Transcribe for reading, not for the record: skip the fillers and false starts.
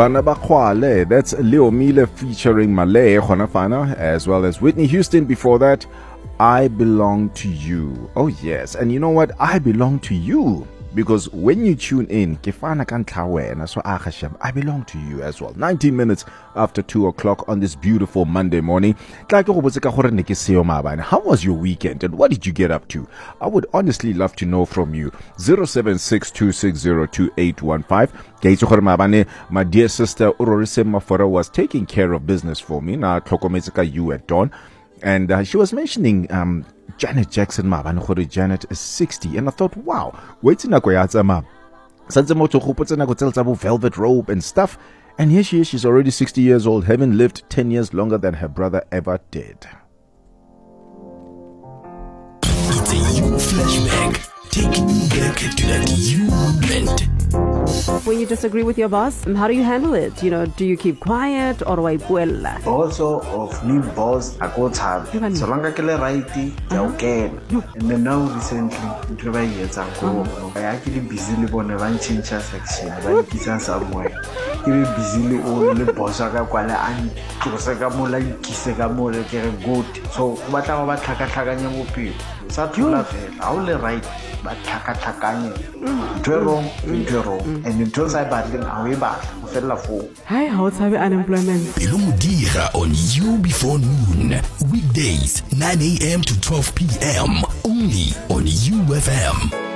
Bana Ba Khwale, that's Leo Mile featuring Malay Khonafana, as well as Whitney Houston before that. I Belong to You. Oh yes, and you know what? I belong to you. Because when you tune in, I belong to you as well. 19 minutes after 2 o'clock on this beautiful Monday morning. How was your weekend and what did you get up to? I would honestly love to know from you. 076-260-2815. My dear sister Urorise Mafora was taking care of business for me. Now, you at dawn. And she was mentioning Janet Jackson Janet is 60, and I thought, wow, wait na velvet robe and stuff, and here she is, she's already 60 years old, having lived 10 years longer than her brother ever did. It's a you flashback, taking you back to that you moment. When you disagree with your boss, how do you handle it? You know, do you keep quiet or waipuella? Also of me boss, I go tab. So long as I righty, okay. And then now recently, I actually busily on a ranching section, when it's somewhere. You busily all the boss, I got and Kosagamola, Kisegamola, goat. So what about Takataganya people? Satula, I only write, but Takatakanya. Wrong, and in terms I battle away back, fell for. Hi, how's unemployment? Ilumudira on You Before Noon. Weekdays, 9 a.m. to 12 p.m. Only on UFM.